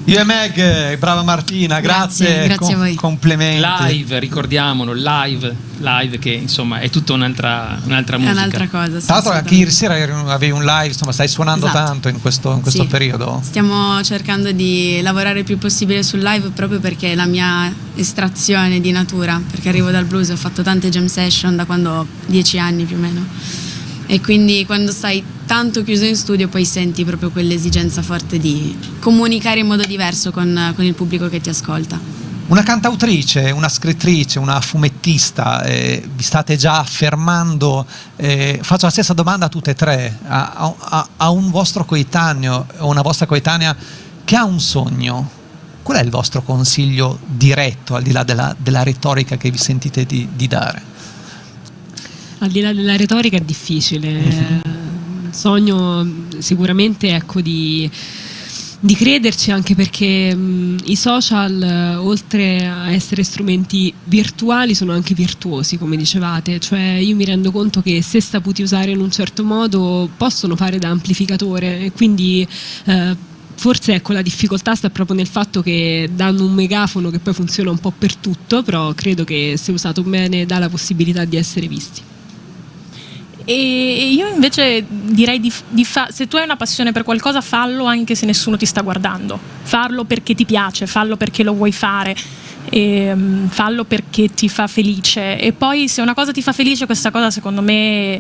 Io e Meg, brava Martina, grazie a voi. Complimenti. Live, ricordiamolo, live che insomma è tutta un'altra musica. È un'altra cosa. Tra l'altro anche ieri sera avevi un live, insomma stai suonando tanto in questo sì. periodo. Stiamo cercando di lavorare il più possibile sul live proprio perché è la mia estrazione di natura, perché arrivo dal blues, ho fatto tante jam session da quando ho 10 anni più o meno, e quindi quando stai tanto chiuso in studio poi senti proprio quell'esigenza forte di comunicare in modo diverso con il pubblico che ti ascolta. Una cantautrice, una scrittrice, una fumettista, vi state già affermando, faccio la stessa domanda a tutte e tre, a un vostro coetaneo o una vostra coetanea che ha un sogno, qual è il vostro consiglio diretto al di là della retorica che vi sentite di dare? Al di là della retorica è difficile. Il sogno sicuramente, ecco, di crederci, anche perché i social, oltre a essere strumenti virtuali, sono anche virtuosi, come dicevate. Cioè io mi rendo conto che se saputi usare in un certo modo possono fare da amplificatore, e quindi forse ecco la difficoltà sta proprio nel fatto che danno un megafono che poi funziona un po' per tutto, però credo che se usato bene dà la possibilità di essere visti. E io invece direi se tu hai una passione per qualcosa, fallo anche se nessuno ti sta guardando, farlo perché ti piace, fallo perché lo vuoi fare, fallo perché ti fa felice, e poi se una cosa ti fa felice, questa cosa secondo me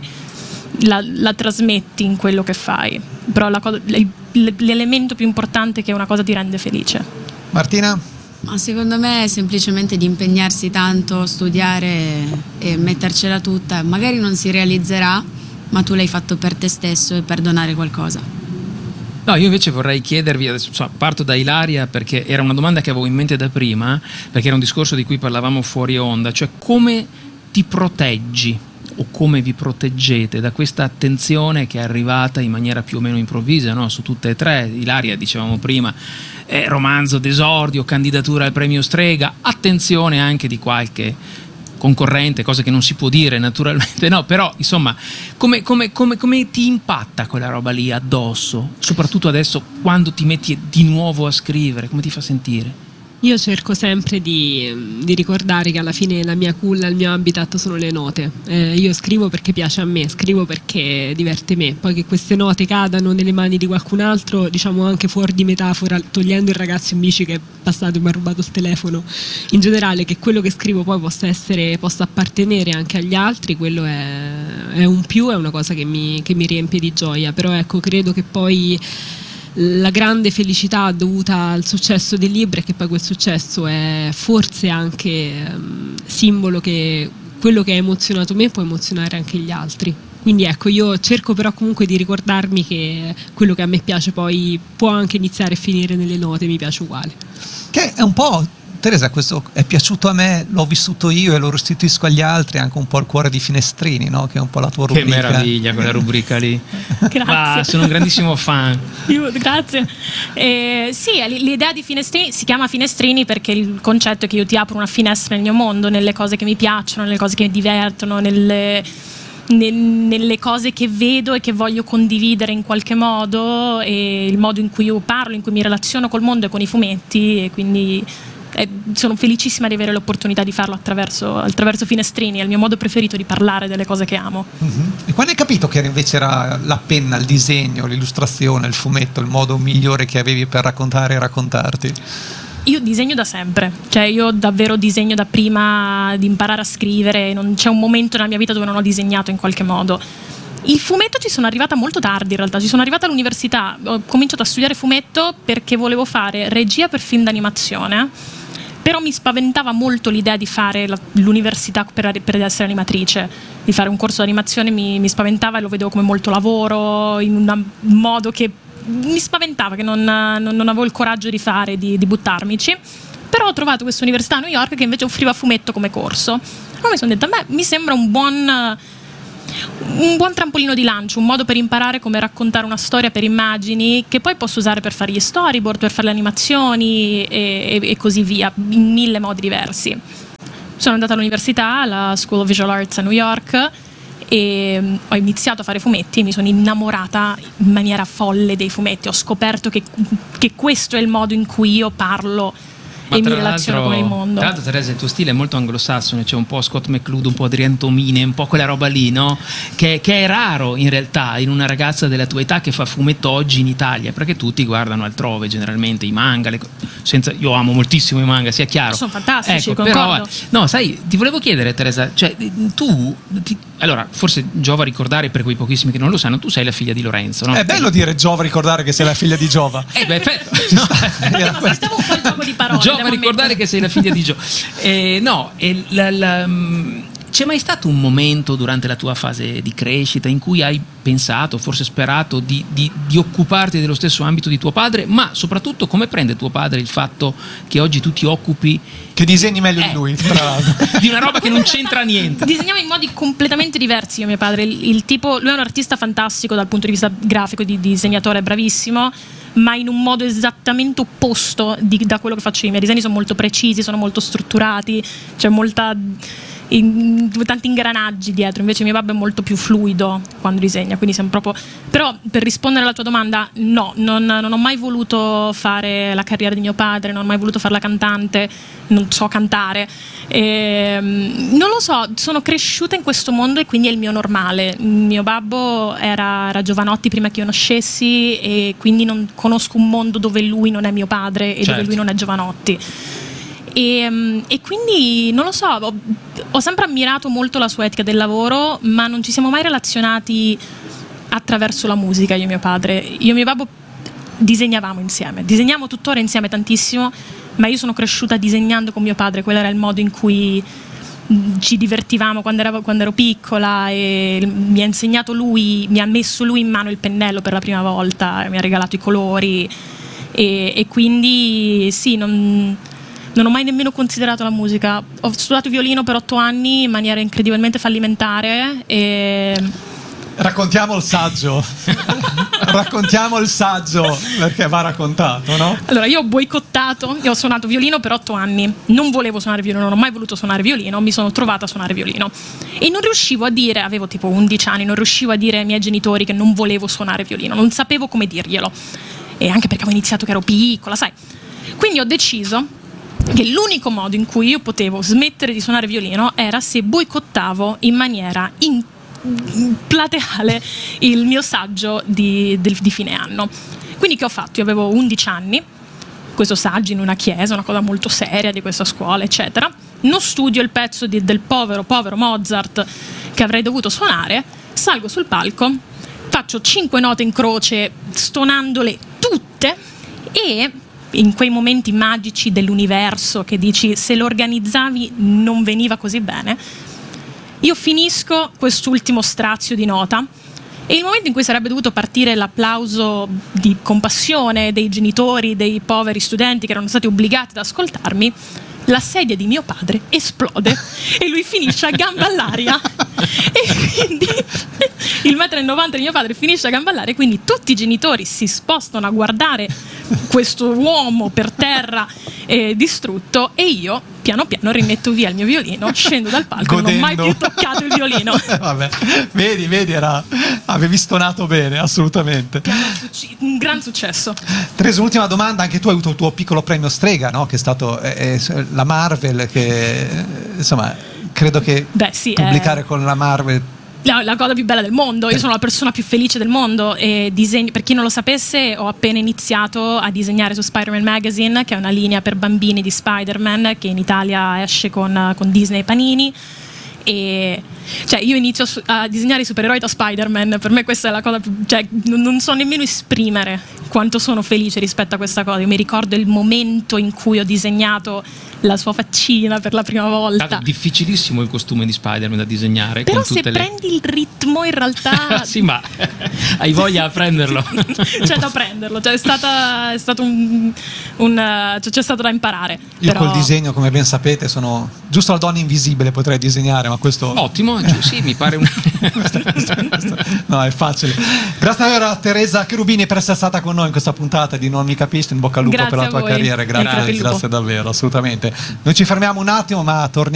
la trasmetti in quello che fai, però l'elemento più importante è che una cosa ti rende felice. Martina? Ma secondo me è semplicemente di impegnarsi tanto, studiare e mettercela tutta. Magari non si realizzerà, ma tu l'hai fatto per te stesso e per donare qualcosa. No, io invece vorrei chiedervi, adesso parto da Ilaria perché era una domanda che avevo in mente da prima, perché era un discorso di cui parlavamo fuori onda, cioè come ti proteggi o come vi proteggete da questa attenzione che è arrivata in maniera più o meno improvvisa, no? Su tutte e tre. Ilaria, dicevamo prima, romanzo d'esordio, candidatura al premio Strega, attenzione anche di qualche concorrente, cosa che non si può dire naturalmente, no, però insomma come ti impatta quella roba lì addosso, soprattutto adesso quando ti metti di nuovo a scrivere, come ti fa sentire? Io cerco sempre di ricordare che alla fine la mia culla, il mio habitat sono le note. Io scrivo perché piace a me, scrivo perché diverte me. Poi che queste note cadano nelle mani di qualcun altro, diciamo anche fuori di metafora, togliendo il ragazzo in bici che è passato e mi ha rubato il telefono, in generale, che quello che scrivo poi possa appartenere anche agli altri, quello è un più, è una cosa che mi riempie di gioia. Però ecco, credo che poi la grande felicità dovuta al successo del libro è che poi quel successo è forse anche simbolo che quello che ha emozionato me può emozionare anche gli altri. Quindi ecco, io cerco però comunque di ricordarmi che quello che a me piace poi può anche iniziare e finire nelle note, mi piace uguale. Che è un po', Teresa, questo è piaciuto a me, l'ho vissuto io e lo restituisco agli altri, anche un po' il cuore di Finestrini, no? Che è un po' la tua rubrica. Che meraviglia quella rubrica lì. Grazie. Sono un grandissimo fan. Grazie. Sì, l'idea di Finestrini si chiama Finestrini perché il concetto è che io ti apro una finestra nel mio mondo, nelle cose che mi piacciono, nelle cose che mi divertono, nelle cose che vedo e che voglio condividere in qualche modo, e il modo in cui io parlo, in cui mi relaziono col mondo e con i fumetti, e quindi sono felicissima di avere l'opportunità di farlo attraverso Finestrini. È il mio modo preferito di parlare delle cose che amo. E quando hai capito che invece era la penna, il disegno, l'illustrazione, il fumetto il modo migliore che avevi per raccontare e raccontarti? Io disegno da sempre, cioè io davvero disegno da prima di imparare a scrivere, non c'è un momento nella mia vita dove non ho disegnato in qualche modo. Il fumetto ci sono arrivata molto tardi in realtà, ci sono arrivata all'università, ho cominciato a studiare fumetto perché volevo fare regia per film d'animazione, però mi spaventava molto l'idea di fare l'università per essere animatrice, di fare un corso di animazione mi spaventava e lo vedevo come molto lavoro, in un modo che mi spaventava, che non avevo il coraggio di fare, di buttarmici. Però ho trovato questa università a New York che invece offriva fumetto come corso. Allora mi sono detta, mi sembra un buon trampolino di lancio, un modo per imparare come raccontare una storia per immagini, che poi posso usare per fare gli storyboard, per fare le animazioni e così via, in 1000 modi diversi. Sono andata all'università, alla School of Visual Arts a New York, e ho iniziato a fare fumetti e mi sono innamorata in maniera folle dei fumetti. Ho scoperto che questo è il modo in cui io parlo e mi relaziono con il mondo. Tra l'altro, Teresa, il tuo stile è molto anglosassone, c'è un po' Scott McCloud, un po' Adrian Tomine, un po' quella roba lì, no? Che è raro in realtà in una ragazza della tua età che fa fumetto oggi in Italia, perché tutti guardano altrove generalmente i manga, io amo moltissimo i manga, sia chiaro. Sono fantastici, ecco, concordo. però, no, sai, ti volevo chiedere, Teresa, cioè allora, forse giova ricordare per quei pochissimi che non lo sanno, tu sei la figlia di Lorenzo, no? È bello dire Giova, ricordare che sei la figlia di Giova. Perfetto. Aspettavo un po' il gioco di parole. Giova ricordare che sei la figlia di Gio. C'è mai stato un momento durante la tua fase di crescita in cui hai pensato, forse sperato, di occuparti dello stesso ambito di tuo padre, ma soprattutto come prende tuo padre il fatto che oggi tu ti occupi che disegni meglio di lui, tra l'altro. di una roba che non c'entra niente? Disegniamo in modi completamente diversi io e mio padre. Il tipo, lui è un artista fantastico dal punto di vista grafico, di disegnatore, è bravissimo, ma in un modo esattamente opposto da quello che faccio io. I miei disegni sono molto precisi, sono molto strutturati, c'è tanti ingranaggi dietro. Invece mio babbo è molto più fluido quando disegna, quindi siamo proprio. Però per rispondere alla tua domanda, no, non ho mai voluto fare la carriera di mio padre, non ho mai voluto fare la cantante, non so cantare, non lo so, sono cresciuta in questo mondo e quindi è il mio normale. Mio babbo era Giovanotti prima che io nascessi e quindi non conosco un mondo dove lui non è mio padre e dove lui non è Giovanotti. E quindi non lo so, ho sempre ammirato molto la sua etica del lavoro, ma non ci siamo mai relazionati attraverso la musica io e mio padre. Io e mio babbo disegnavamo insieme, disegniamo tuttora insieme tantissimo, ma io sono cresciuta disegnando con mio padre, quello era il modo in cui ci divertivamo quando ero piccola, e mi ha insegnato lui, mi ha messo lui in mano il pennello per la prima volta, mi ha regalato i colori e quindi sì, non ho mai nemmeno considerato la musica. Ho studiato violino per 8 anni in maniera incredibilmente fallimentare e... Raccontiamo il saggio. Raccontiamo il saggio, perché va raccontato, no? Allora, io ho boicottato, io ho suonato violino per 8 anni. Non volevo suonare violino, non ho mai voluto suonare violino, mi sono trovata a suonare violino. E non riuscivo a dire, avevo tipo 11 anni, non riuscivo a dire ai miei genitori che non volevo suonare violino, non sapevo come dirglielo. E anche perché avevo iniziato che ero piccola, sai. Quindi ho deciso che l'unico modo in cui io potevo smettere di suonare violino era se boicottavo in maniera plateale il mio saggio di fine anno. Quindi che ho fatto? Io avevo 11 anni, questo saggio in una chiesa, una cosa molto seria di questa scuola, eccetera. Non studio il pezzo del povero Mozart che avrei dovuto suonare, salgo sul palco, faccio 5 note in croce stonandole tutte e... in quei momenti magici dell'universo che dici se lo organizzavi non veniva così bene, io finisco quest'ultimo strazio di nota e il momento in cui sarebbe dovuto partire l'applauso di compassione dei genitori dei poveri studenti che erano stati obbligati ad ascoltarmi, la sedia di mio padre esplode e lui finisce a gamba all'aria e quindi il 1,90 m di mio padre finisce a gamba all'aria, quindi tutti i genitori si spostano a guardare questo uomo per terra distrutto e io piano piano rimetto via il mio violino, scendo dal palco e non ho mai più toccato il violino. Vabbè, vedi avevi stonato bene, assolutamente. Un gran successo. Teresa, ultima domanda, anche tu hai avuto il tuo piccolo premio Strega, no? Che è stato la Marvel, che insomma credo che pubblicare con la Marvel la cosa più bella del mondo. Io sono la persona più felice del mondo e per chi non lo sapesse, ho appena iniziato a disegnare su Spider-Man Magazine, che è una linea per bambini di Spider-Man che in Italia esce con Disney e Panini. E cioè io inizio a disegnare i supereroi da Spider-Man, per me questa è la cosa più, cioè non so nemmeno esprimere quanto sono felice rispetto a questa cosa. Io mi ricordo il momento in cui ho disegnato la sua faccina per la prima volta. È difficilissimo il costume di Spider-Man da disegnare, però con tutte se prendi il ritmo in realtà sì, ma hai voglia a prenderlo. C'è da prenderlo, cioè è stato c'è stato da imparare. Io però... col disegno, come ben sapete, sono giusto la donna invisibile potrei disegnare, ma questo ottimo, sì, mi pare no, è facile. Grazie a Teresa Cherubini per essere stata con noi in questa puntata di Non mi capisci, in bocca al lupo per la tua carriera, grazie davvero, assolutamente. Noi ci fermiamo un attimo, ma torniamo